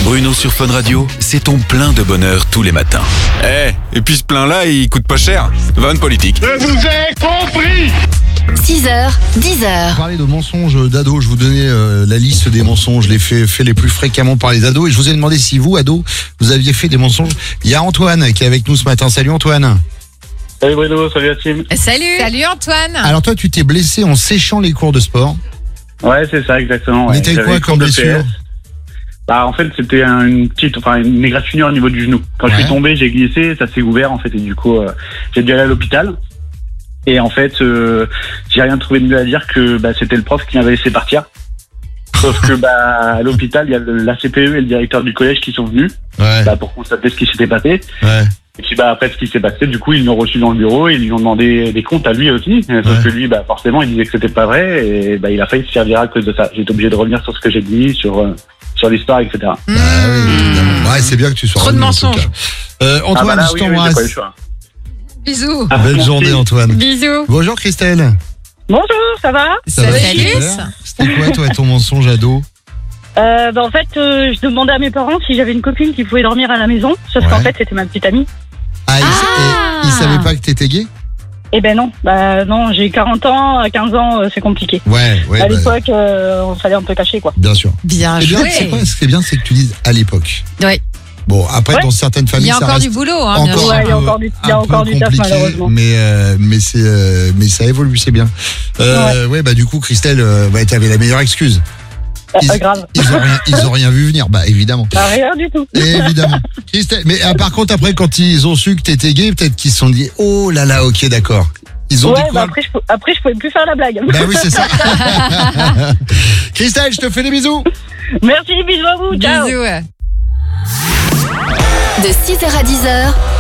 Bruno sur Fun Radio, c'est ton plein de bonheur tous les matins. Et puis ce plein-là, il coûte pas cher. Vanne politique. Je vous ai compris. 6h, 10h. Parler de mensonges d'ados, je vous donnais la liste des mensonges, les faits les plus fréquemment par les ados, et je vous ai demandé si vous, ados, vous aviez fait des mensonges. Il y a Antoine qui est avec nous ce matin. Salut Antoine. Salut Bruno, salut la team. Salut Antoine. Alors toi, tu t'es blessé en séchant les cours de sport. Ouais, c'est ça, exactement. Mais Ouais. t'as eu J'avais quoi une comme courbe de blessure? PS. Bah en fait c'était une égratignure au niveau du genou. Quand je Ouais. suis tombé, j'ai glissé, ça s'est ouvert en fait et du coup j'ai dû aller à l'hôpital. Et en fait j'ai rien trouvé de mieux à dire que c'était le prof qui m'avait laissé partir. Sauf que à l'hôpital il y a la CPE et le directeur du collège qui sont venus Ouais, pour constater ce qui s'était passé. ouais. Et puis après ce qui s'est passé, du coup ils l'ont reçu dans le bureau et ils lui ont demandé des comptes à lui aussi. Sauf Ouais. que lui forcément il disait que c'était pas vrai et il a failli se faire virer à cause de ça. J'ai été obligé de revenir sur ce que j'ai dit, sur l'histoire, etc. Ah oui, évidemment. Ouais, c'est bien que tu sois Trop de revenu, en tout mensonges. cas. Antoine, je oui, t'embrasse. j'ai pas eu le choix. Bisous. Ah, Belle merci. journée Antoine. Bisous. Bonjour Christelle. Bonjour, ça va? Ça va, Salut. super. C'était quoi toi ton mensonge ado? En fait, je demandais à mes parents si j'avais une copine qui pouvait dormir à la maison, sauf Ouais. qu'en fait, c'était ma petite amie. Ah, il savait pas que t'étais gay? Eh ben non, non, j'ai 40 ans, à 15 ans, c'est compliqué. Ouais, À l'époque, on fallait un peu cacher, quoi. bien sûr. Bien Eh bien, joué. c'est quoi ce qui est bien, c'est que tu dises à l'époque. Oui. Bon, après, Ouais. dans certaines Il familles, y a ça encore reste du boulot, hein, bien encore sûr. Ouais, il y a un peu- encore du- il y a un encore peu du taf, compliqué, malheureusement. mais ça évolue, c'est bien. Du coup, Christelle, t'avais la meilleure excuse. Grave. Ils ont rien vu venir, évidemment. Rien du tout. Évidemment. Christelle, mais par contre, après, quand ils ont su que t'étais gay, peut-être qu'ils se sont dit, oh là là, ok, d'accord. Ils ont dit quoi? Après, je pouvais plus faire la blague. Bah oui, c'est ça. Christelle, je te fais des bisous. Merci, bisous à vous, ciao. Bisous. De 6h à 10h,